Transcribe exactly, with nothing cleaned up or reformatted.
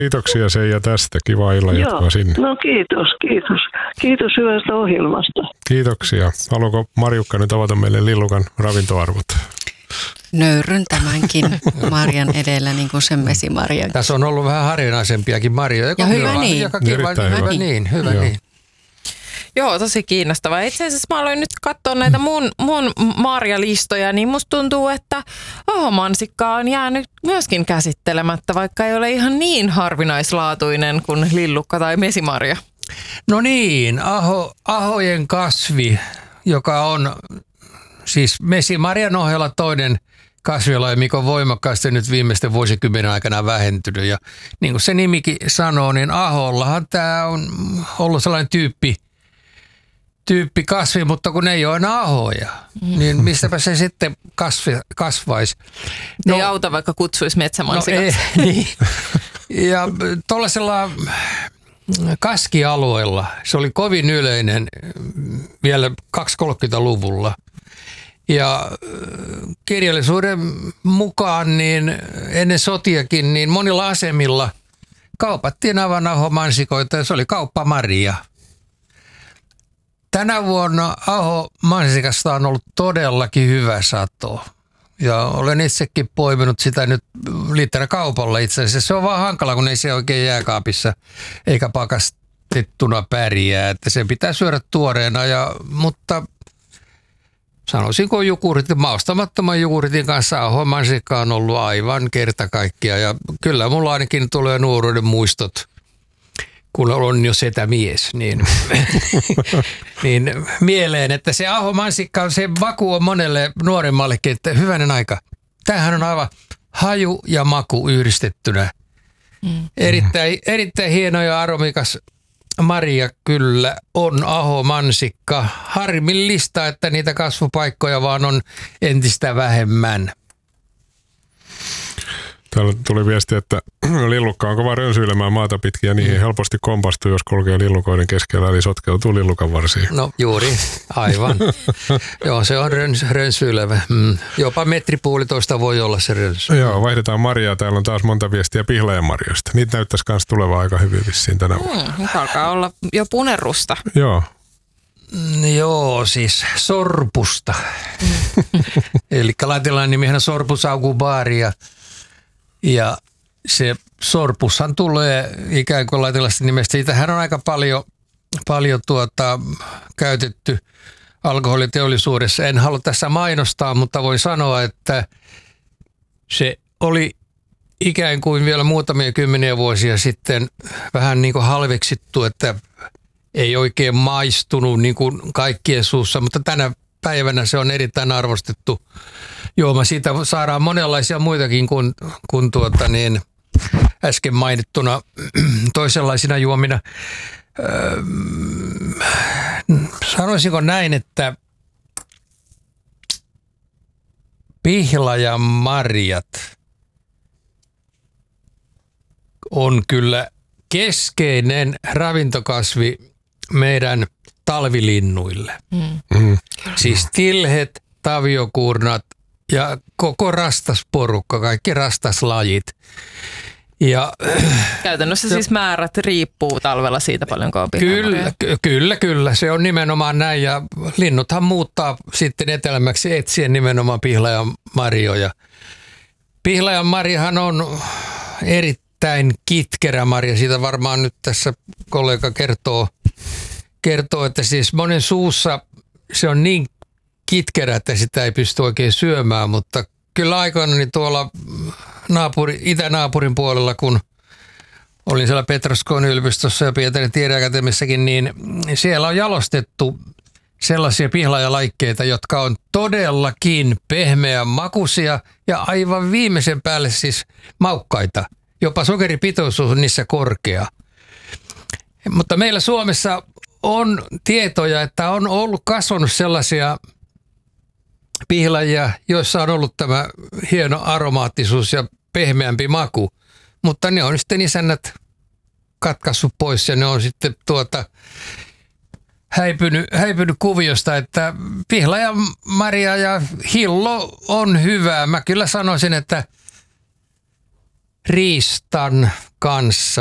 Kiitoksia Seija tästä. Kiva illan jatkoa sinne. No kiitos, kiitos. Kiitos hyvästä ohjelmasta. Kiitoksia. Haluatko Marjukka nyt avata meille lillukan ravintoarvot? Nöyryn tämänkin marjan edellä, niin kuin sen mesimarjan. Tässä on ollut vähän harvinaisempiakin marjoja. Ja hyvä niin. Hyvä, hyvä niin. Hyvä niin. Joo, tosi kiinnostavaa. Itse asiassa mä aloin nyt katsoa näitä mun, mun marjalistoja, niin musta tuntuu, että ahomansikka on jäänyt myöskin käsittelemättä, vaikka ei ole ihan niin harvinaislaatuinen kuin lillukka tai mesimarja. No niin, aho, ahojen kasvi, joka on siis mesimarjan ohella toinen kasvilaji, mikä on voimakkaasti nyt viimeisten vuosikymmenen aikana vähentynyt. Ja niin kuin se nimikin sanoo, niin ahollahan tämä on ollut sellainen tyyppi, tyyppi kasvi, mutta kun ei ole enää ahoja, mm. niin mistäpä se sitten kasvi, kasvaisi. No, ei auta, vaikka kutsuisi metsämansikaksi. No, niin. Ja tuollaisella kaskialueella se oli kovin yleinen vielä kaksikymmentä-kolmekymmentäluvulla. Ja kirjallisuuden mukaan niin ennen sotiakin niin monilla asemilla kaupattiin aivan ahomansikoita ja se oli kauppamaria. Tänä vuonna ahomansikasta on ollut todellakin hyvä sato. Ja olen itsekin poiminut sitä nyt litrakaupalla itse asiassa. Se on vaan hankala, kun ei se oikein jääkaapissa eikä pakastettuna pärjää. Että se pitää syödä tuoreena, ja, mutta sanoisinko jogurtin, maustamattoman jogurtin kanssa ahomansikka on ollut aivan kerta kaikkiaan. Ja kyllä mulla ainakin tulee nuoruuden muistot, kun on jo setämies, niin, niin mieleen, että se ahomansikka, se vaku on monelle nuoremmallekin, että hyvänen aika. Tämähän on aivan haju ja maku yhdistettynä. Mm. Erittäin, erittäin hieno ja aromikas marja kyllä on ahomansikka. Harmillista, että niitä kasvupaikkoja vaan on entistä vähemmän. Täällä tuli viesti, että lillukka on kova rönsyilemään maata pitkin ja niihin helposti kompastuu, jos kulkee lillukoiden keskellä, eli sotkeutuu lillukan varsiin. No juuri, aivan. Joo, se on röns, rönsyilevä. Mm. Jopa metripuolitoista voi olla se rönsy. Joo, vaihdetaan marjaa. Täällä on taas monta viestiä pihlajanmarjoista. Niitä näyttäisi myös tulevaa aika hyvin vissiin tänä vuonna. Mm, nyt alkaa olla jo punerrusta. Joo. Joo, siis sorpusta. Eli latinalainen nimihän on sorpus augubaria. Ja se sorpushan tulee ikään kuin latinalaisesta nimestä. Siitähän on aika paljon, paljon tuota, käytetty alkoholiteollisuudessa. En halua tässä mainostaa, mutta voin sanoa, että se oli ikään kuin vielä muutamia kymmeniä vuosia sitten vähän niin kuin halveksittu, että ei oikein maistunut niin kuin kaikkien suussa, mutta tänä päivänä se on erittäin arvostettu juoma. Siitä saadaan monenlaisia muitakin kuin, kuin tuota niin, äsken mainittuna toisenlaisina juomina. Öö, sanoisinko näin, että pihlajanmarjat on kyllä keskeinen ravintokasvi meidän talvilinnuille. Mm. Mm. Siis tilhet, taviokuurnat ja koko rastasporukka, kaikki rastaslajit. Ja, käytännössä siis määrät riippuu talvella siitä paljonko on kyllä, kyllä, kyllä. Se on nimenomaan näin ja linnuthan muuttaa sitten etelämmäksi etsien nimenomaan pihlajanmarjoja. Pihlajanmarjahan on erittäin kitkerä marja. Siitä varmaan nyt tässä kollega kertoo, kertoo, että siis monen suussa se on niin kitkerä, että sitä ei pysty oikein syömään, mutta kyllä aikoina niin tuolla naapuri, itänaapurin puolella, kun olin siellä Petroskoon yliopistossa ja Pietarin tiedeakatemiassakin, niin siellä on jalostettu sellaisia pihlajalaikkeita, jotka on todellakin pehmeän makuisia ja aivan viimeisen päälle siis maukkaita. Jopa sokeripitoisuus on niissä korkea. Mutta meillä Suomessa on tietoja, että on ollut kasvanut sellaisia pihlajia, joissa on ollut tämä hieno aromaattisuus ja pehmeämpi maku, mutta ne on sitten isännät katkaissut pois ja ne on sitten tuota häipynyt, häipynyt kuviosta, että pihlajanmarja ja hillo on hyvää. Mä kyllä sanoisin, että riistan kanssa